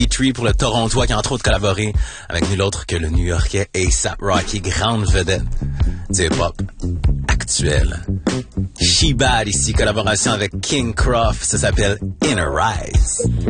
Tree pour le Torontois qui a entre autres collaboré avec nul autre que le New-Yorkais A$AP Rocky, grande vedette du hip-hop actuel. She Bad ici, collaboration avec King Croft, ça s'appelle Inner Rise.